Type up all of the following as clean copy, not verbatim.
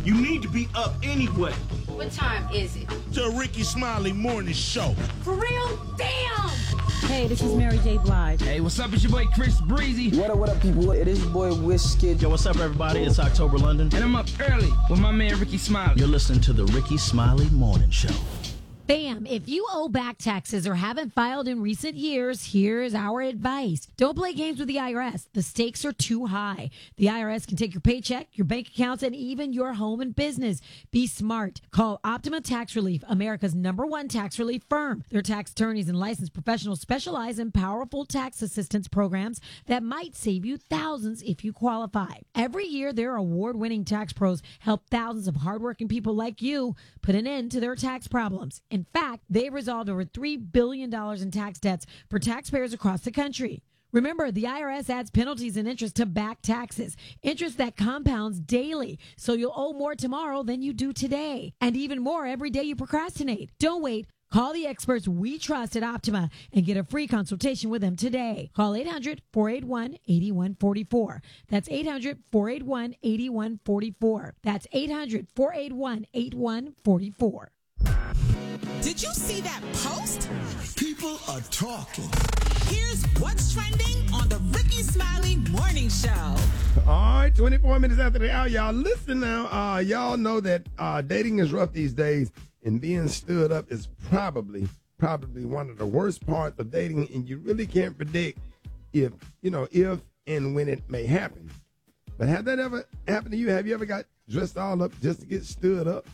You need to be up anyway. What time is it? The Ricky Smiley Morning Show. For real? Damn! Hey, this is Mary J. Blige. Hey, what's up? It's your boy Chris Breezy. What up, people? It is your boy Wizkid. Yo, what's up, everybody? It's October London. And I'm up early with my man Ricky Smiley. You're listening to the Ricky Smiley Morning Show. Bam! If you owe back taxes or haven't filed in recent years, here's our advice. Don't play games with the IRS. The stakes are too high. The IRS can take your paycheck, your bank accounts, and even your home and business. Be smart. Call Optima Tax Relief, America's #1 tax relief firm. Their tax attorneys and licensed professionals specialize in powerful tax assistance programs that might save you thousands if you qualify. Every year, their award-winning tax pros help thousands of hardworking people like you put an end to their tax problems. In fact, they resolved over $3 billion in tax debts for taxpayers across the country. Remember, the IRS adds penalties and interest to back taxes, interest that compounds daily, so you'll owe more tomorrow than you do today, and even more every day you procrastinate. Don't wait. Call the experts we trust at Optima and get a free consultation with them today. Call 800-481-8144. That's 800-481-8144. That's 800-481-8144. Did you see that post? People are talking. Here's what's trending on the Ricky Smiley Morning Show. All right, 24 minutes after the hour. Y'all listen now. Y'all know that dating is rough these days, and being stood up is probably one of the worst parts of dating, and you really can't predict if and when it may happen. But have that ever happened to you? Have you ever got dressed all up just to get stood up?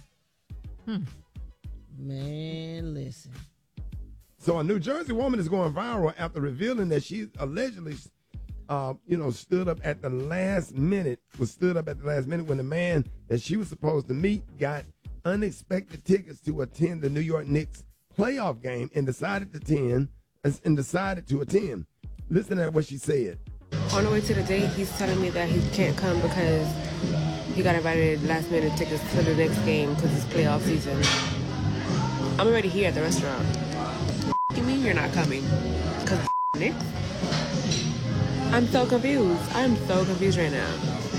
Man, listen. So a New Jersey woman is going viral after revealing that she allegedly, stood up at the last minute when the man that she was supposed to meet got unexpected tickets to attend the New York Knicks playoff game and decided to attend. Listen to what she said. On the way to the date, he's telling me that he can't come because he got invited last minute tickets to the next game because it's playoff season. I'm already here at the restaurant. What do you mean you're not coming? Because Knicks? I'm so confused. I'm so confused right now.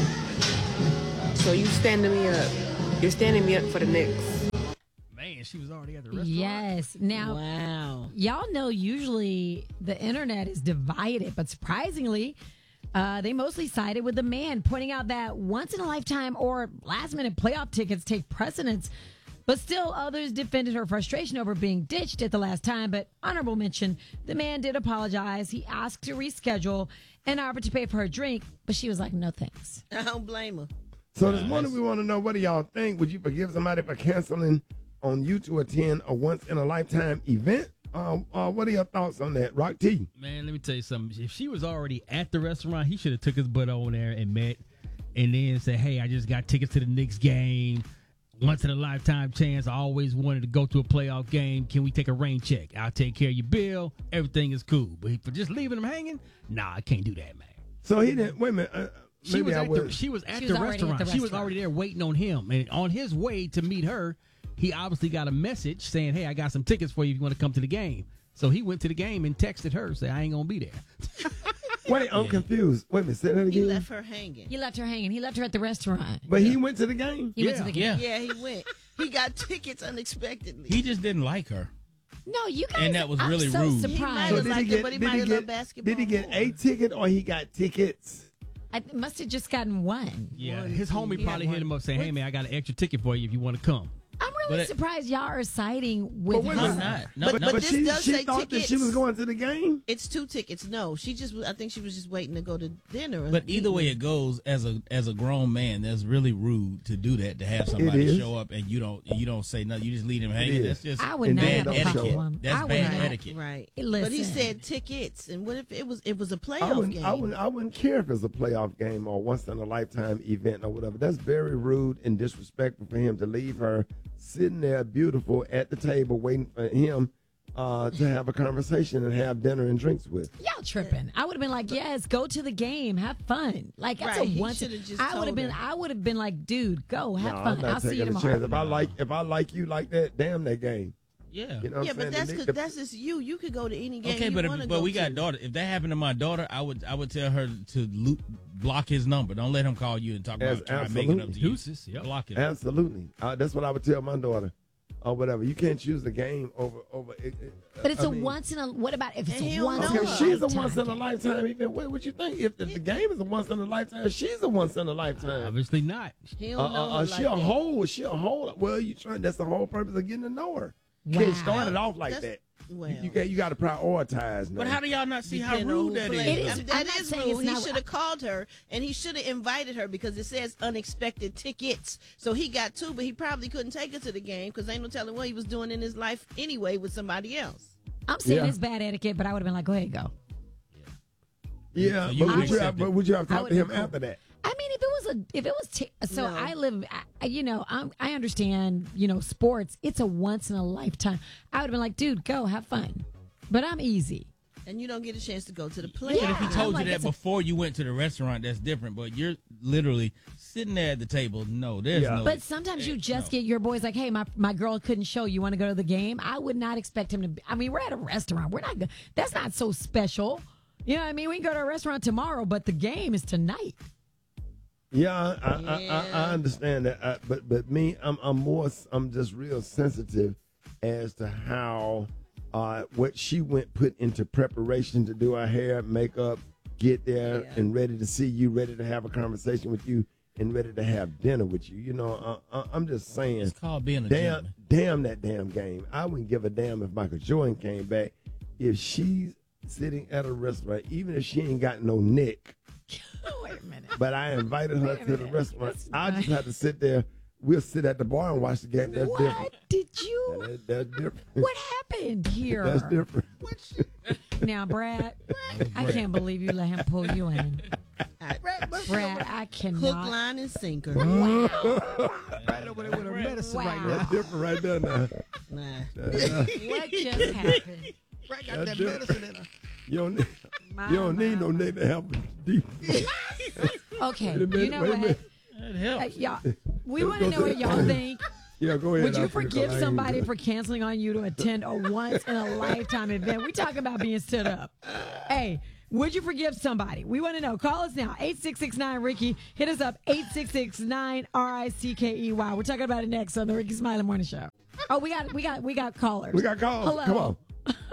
So you standing me up. You're standing me up for the Knicks. Man, she was already at the restaurant. Yes. Now, Wow. y'all know usually the internet is divided, but surprisingly, they mostly sided with the man, pointing out that once-in-a-lifetime or last-minute playoff tickets take precedence. But still, others defended her frustration over being ditched at the last time. But honorable mention, the man did apologize. He asked to reschedule and offered to pay for her drink, but she was like, no thanks. I don't blame her. So this morning we want to know, what do y'all think? Would you forgive somebody for canceling on you to attend a once-in-a-lifetime event? What are your thoughts on that? Rock T. Man, let me tell you something. If she was already at the restaurant, he should have took his butt on there and met and then said, hey, I just got tickets to the Knicks game. Once in a lifetime chance. I always wanted to go to a playoff game. Can we take a rain check? I'll take care of your bill. Everything is cool. But for just leaving him hanging, nah, I can't do that, man. So he didn't. Wait a minute. She was at the restaurant. She was already there waiting on him. And on his way to meet her, he obviously got a message saying, hey, I got some tickets for you if you want to come to the game. So he went to the game and texted her, say, I ain't going to be there. Wait, I'm confused. Wait a minute, say that again. He left her hanging. He left her hanging. He left her at the restaurant. But he went to the game? He went to the game. Yeah, he went. He got tickets unexpectedly. He just didn't like her. No, you guys. And that was really I'm so rude. surprised. So did he get a ticket or he got tickets? I must have just gotten one. Yeah, his homie probably hit him up saying, hey, man, I got an extra ticket for you if you want to come. I'm really surprised y'all are siding with her. But this does she say thought tickets. that she was going to the game? It's 2 tickets. No, I think she was just waiting to go to dinner. But either way it goes, as a grown man, that's really rude to do that, to have somebody show up and you don't say nothing. You just leave them hanging. That's just I would not bad have a etiquette. problem. That's I would bad not. etiquette. Right. Listen. But he said tickets. And what if it was a playoff game? I wouldn't care if it's a playoff game or once in a lifetime event or whatever. That's very rude and disrespectful for him to leave her sitting there beautiful at the table waiting for him to have a conversation and have dinner and drinks with. Y'all tripping. I would have been like, yes, go to the game, have fun. Like that's Right, a he once. should've just I told her. would have been like, dude, go have fun. I'm not I'll see you taking a tomorrow. chance. If I like you like that, damn that game. Yeah. You know what Yeah, I'm but saying? that's because that's just you. You could go to any game. Okay, you but wanna if, go but we to. got daughter. If that happened to my daughter, I would tell her to block his number. Don't let him call you and talk about trying to make it up to you. Deuces, yep. Block it. Absolutely. That's what I would tell my daughter. Or whatever. You can't choose the game over. But it's once in a. What about if it's a once in a Okay, she's a lifetime once in a game? lifetime. Even what you think? If the game is a once in a lifetime, she's a once in a lifetime. Obviously not. He don't know her She'll like that. hold. She'll hold. Well, you trying. That's the whole purpose of getting to know her. Can't start it off like that. Well, You got to prioritize now. But how do y'all not see how Depending on rude who that plays. is? It is. I mean, I'm that not is saying rude. it's He not- should have called her and he should have invited her because it says unexpected tickets. So he got two, but he probably couldn't take her to the game because ain't no telling what he was doing in his life anyway with somebody else. I'm saying Yeah. it's bad etiquette, but I would have been like, go ahead, go. Yeah, So you but would would you have, accept it. but would you have I talked would to him have- after that? I mean, if it was so No. I live, I understand, sports. It's a once in a lifetime. I would have been like, dude, go have fun, but I'm easy. And you don't get a chance to go to the play. But if he Yeah, told I'm you like, that before you went to the restaurant, that's different. But you're literally sitting there at the table. No, there's Yeah. no. But sometimes you just get your boys like, hey, my girl couldn't show. You want to go to the game? I would not expect him to. I mean, we're at a restaurant. We're not. That's not so special. You know what I mean? We can go to a restaurant tomorrow, but the game is tonight. Yeah, I understand that, but me, I'm just real sensitive as to how what she put into preparation to do her hair, makeup, get there and ready to see you, ready to have a conversation with you, and ready to have dinner with you. You know, I'm just saying. It's called being a damn, gentleman. damn that damn game. I wouldn't give a damn if Michael Jordan came back. If she's sitting at a restaurant, even if she ain't got no neck. Wait a minute. But I invited her to the restaurant. I just had to sit there. We'll sit at the bar and watch the game. That's different. What did you? That's different. What happened here? That's different. Now, Brad, I can't believe you let him pull you in. Brad, I Hook, cannot. line, and sinker. Right over there with her medicine Wow. right now. That's different right there now. Nah. What just happened? Brad got That's that medicine in her. You don't need no nigga to help deep. Okay, Wait a minute, you know wait a what? minute. That helps. Y'all, we want to know what y'all think. Yeah, go ahead. Would you I'll forgive finish. somebody for canceling on you to attend a once in a lifetime event? We talk about being stood up. Hey, would you forgive somebody? We want to know. Call us now, 8669-RICKY. Hit us up, 8669-RICKEY. We're talking about it next on the Ricky Smiley Morning Show. Oh, we got callers. We got calls. Hello. Come on.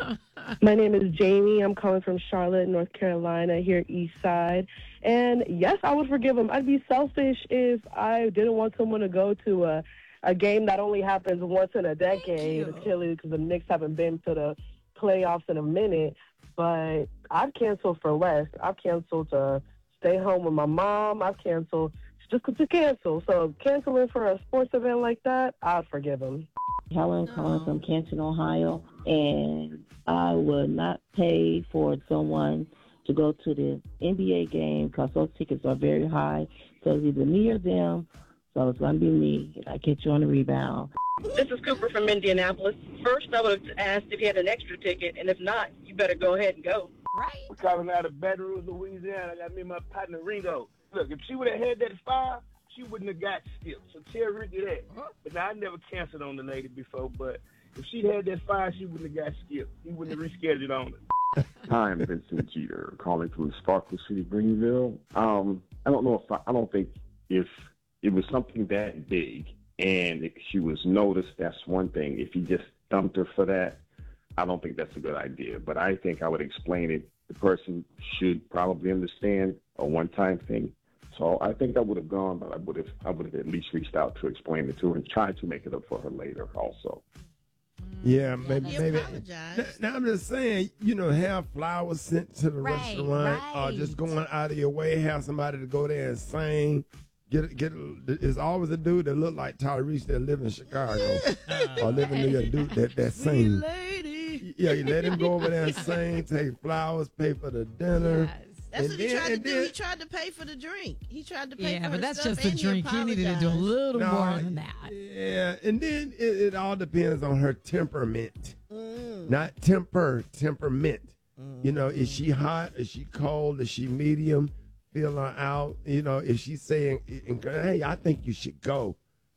My name is Jamie. I'm calling from Charlotte, North Carolina, here east side. And yes, I would forgive him. I'd be selfish if I didn't want someone to go to a game that only happens once in a decade, clearly because the Knicks haven't been to the playoffs in a minute. But I've canceled for less. I've canceled to stay home with my mom. I've canceled just to cancel. So canceling for a sports event like that, I'd forgive him. Helen calling from Canton, Ohio, and I would not pay for someone to go to the NBA game because those tickets are very high. So it's either me or them. So it's going to be me, and I catch you on the rebound. This is Cooper from Indianapolis. First, I would have asked if you had an extra ticket, and if not, you better go ahead and go. Right. We're calling out of Baton Rouge, Louisiana. I got me and my partner Ringo. Look, if she would have had that fire, she wouldn't have got skipped. So tell Ricky that. But now I never canceled on the lady before, but if she'd had that fire, she wouldn't have got skipped. He wouldn't have rescheduled on her. Hi, I'm Vincent Jeter, calling from Sparkle City, Greenville. I don't think if it was something that big and if she was noticed, that's one thing. If he just dumped her for that, I don't think that's a good idea. But I think I would explain it. The person should probably understand a one-time thing. So I think I would have gone, but I would have at least reached out to explain it to her and tried to make it up for her later also. Yeah, maybe. apologized. Now I'm just saying, have flowers sent to the restaurant, or just going out of your way, have somebody to go there and sing. It's always a dude that look like Tyrese that live in Chicago or live in New York. Dude that sing. Yeah, you let him go over there and sing, take flowers, pay for the dinner. That's what he tried to do. He tried to pay for the drink. He tried to pay for Yeah, but her that's stuff, just a and drink. He needed to do a little No, more than that. Yeah, and then it all depends on her temperament. Not temperament. Is she hot? Is she cold? Is she medium? Feel her out. If she's saying, hey, I think you should go.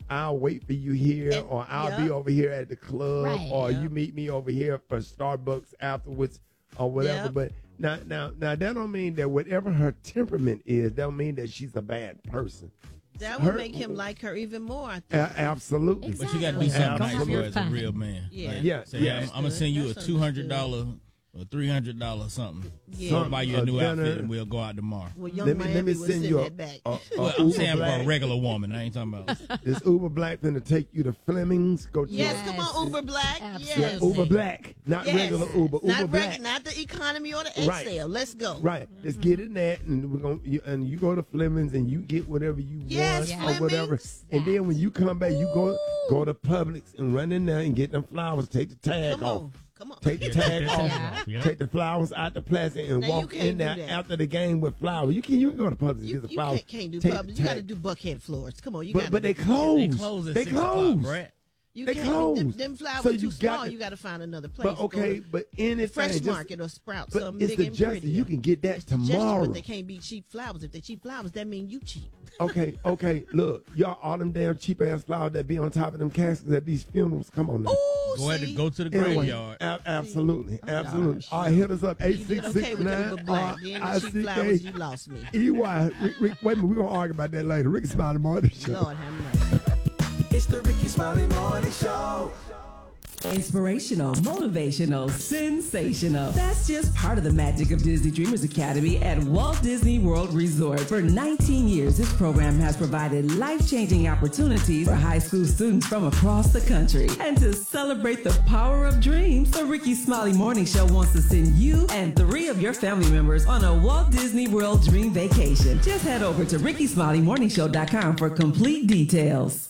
I'll wait for you here, or I'll be over here at the club, or you meet me over here for Starbucks afterwards, or whatever. But now that don't mean that whatever her temperament is, that don't mean that she's a bad person. That would make him like her even more, I think. Absolutely. But you got to do something nice for her as a real man. Yeah. Say, I'm going to send you a $200 or $300 something. I'll buy you a new outfit and we'll go out tomorrow. Well, let me send you well, I'm saying for a regular woman. I ain't talking about. Is Uber Black going to take you to Fleming's? Come on, Uber Black. Yes. Uber Black. Not regular Uber. Uber Black. Not the economy or the XL. Let's go. Right. Let's get in that, and you go to Fleming's and you get whatever you want or whatever. And then when you come back, you go to Publix and run in there and get them flowers. Take the tag off. Come on. Take the tag off. Take the flowers out the plastic and walk in there after the game with flowers. You can go to Publix and get the flowers. You can't do Publix. You got to do Buckhead Floors. Come on, but they close. They close. Brett. They close. Them flowers are too small. You got to find another place. But anything, Fresh Market or Sprouts. But it's the justice. You can get that tomorrow. But they can't be cheap flowers. If they're cheap flowers, that means you cheap. Okay. Look, y'all, all them damn cheap ass flowers that be on top of them caskets at these funerals. Come on now. Go ahead and go to the graveyard. Absolutely. All right, hit us up 866-9-RICK. You lost me. EY. Rick, wait a minute, we're gonna argue about that later. Ricky Smiley Morning Show. Lord have mercy. It's the Ricky Smiley Morning Show. Inspirational, motivational, sensational. That's just part of the magic of Disney Dreamers Academy at Walt Disney World Resort. For 19 years, this program has provided life-changing opportunities for high school students from across the country. And to celebrate the power of dreams, the Ricky Smiley Morning Show wants to send you and 3 of your family members on a Walt Disney World dream vacation. Just head over to RickySmileyMorningShow.com for complete details.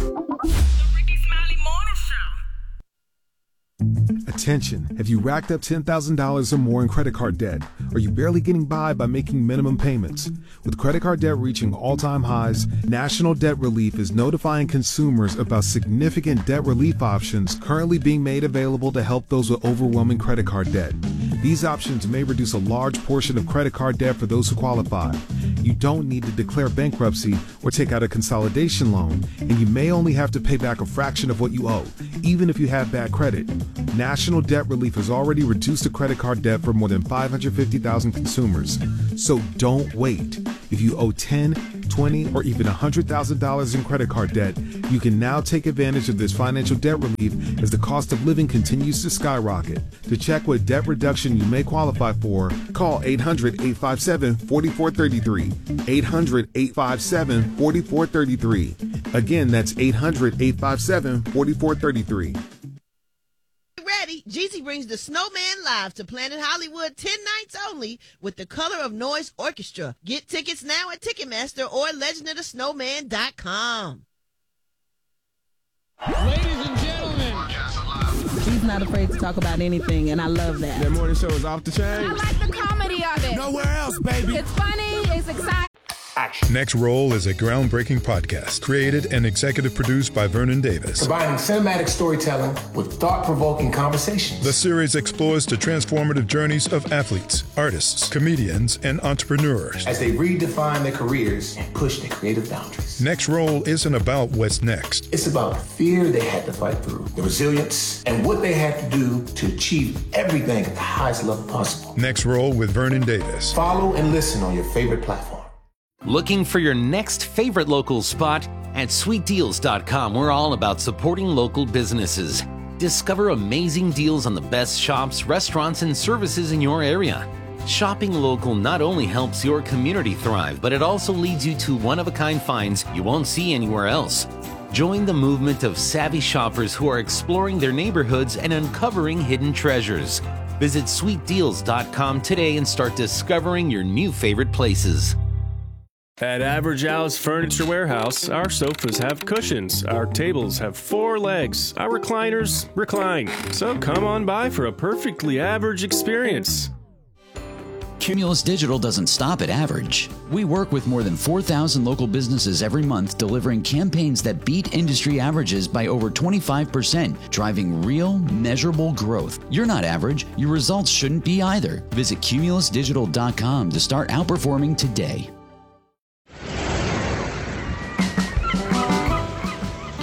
Attention, have you racked up $10,000 or more in credit card debt? Are you barely getting by making minimum payments? With credit card debt reaching all-time highs, National Debt Relief is notifying consumers about significant debt relief options currently being made available to help those with overwhelming credit card debt. These options may reduce a large portion of credit card debt for those who qualify. You don't need to declare bankruptcy or take out a consolidation loan, and you may only have to pay back a fraction of what you owe, even if you have bad credit. National Debt Relief has already reduced the credit card debt for more than 550,000 consumers. So don't wait. If you owe $10, $20, or even $100,000 in credit card debt, you can now take advantage of this financial debt relief as the cost of living continues to skyrocket. To check what debt reduction you may qualify for, call 800-857-4433. 800-857-4433. Again, that's 800-857-4433. Ready? Jeezy brings the Snowman live to Planet Hollywood 10 nights only with the Color of Noise Orchestra. Get tickets now at Ticketmaster or legendofthesnowman.com. Ladies and gentlemen, he's not afraid to talk about anything, and I love that. That morning show is off the chain. I like the comedy of it. Nowhere else, baby. It's funny. It's exciting. Next Roll is a groundbreaking podcast created and executive produced by Vernon Davis. Combining cinematic storytelling with thought-provoking conversations. The series explores the transformative journeys of athletes, artists, comedians, and entrepreneurs as they redefine their careers and push their creative boundaries. Next Roll isn't about what's next. It's about the fear they had to fight through, the resilience, and what they had to do to achieve everything at the highest level possible. Next Roll with Vernon Davis. Follow and listen on your favorite platform. Looking for your next favorite local spot? At sweetdeals.com, we're all about supporting local businesses. Discover amazing deals on the best shops, restaurants, and services in your area. Shopping local not only helps your community thrive, but it also leads you to one-of-a-kind finds you won't see anywhere else. Join the movement of savvy shoppers who are exploring their neighborhoods and uncovering hidden treasures. Visit sweetdeals.com today and start discovering your new favorite places. At Average Al's Furniture Warehouse, our sofas have cushions, our tables have 4 legs, our recliners recline. So come on by for a perfectly average experience. Cumulus Digital doesn't stop at average. We work with more than 4,000 local businesses every month, delivering campaigns that beat industry averages by over 25%, driving real, measurable growth. You're not average. Your results shouldn't be either. Visit cumulusdigital.com to start outperforming today.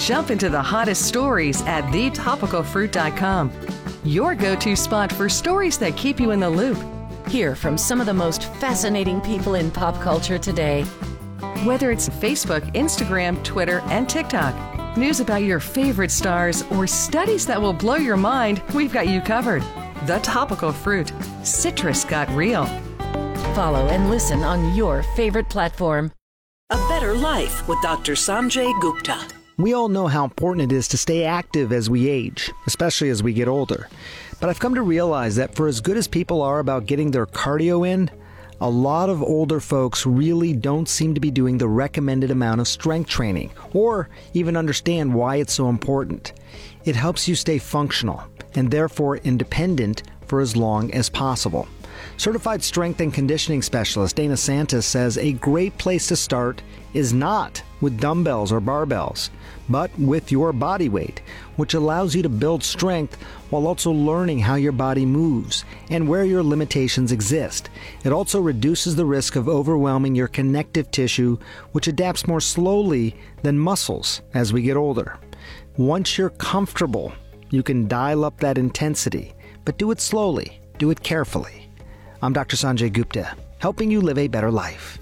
Jump into the hottest stories at thetopicalfruit.com. Your go-to spot for stories that keep you in the loop. Hear from some of the most fascinating people in pop culture today. Whether it's Facebook, Instagram, Twitter, and TikTok, news about your favorite stars, or studies that will blow your mind, we've got you covered. The Topical Fruit. Citrus got real. Follow and listen on your favorite platform. A Better Life with Dr. Sanjay Gupta. We all know how important it is to stay active as we age, especially as we get older. But I've come to realize that for as good as people are about getting their cardio in, a lot of older folks really don't seem to be doing the recommended amount of strength training, or even understand why it's so important. It helps you stay functional, and therefore independent for as long as possible. Certified strength and conditioning specialist Dana Santis says a great place to start is not with dumbbells or barbells, but with your body weight, which allows you to build strength while also learning how your body moves and where your limitations exist. It also reduces the risk of overwhelming your connective tissue, which adapts more slowly than muscles as we get older. Once you're comfortable, you can dial up that intensity, but do it slowly, do it carefully. I'm Dr. Sanjay Gupta, helping you live a better life.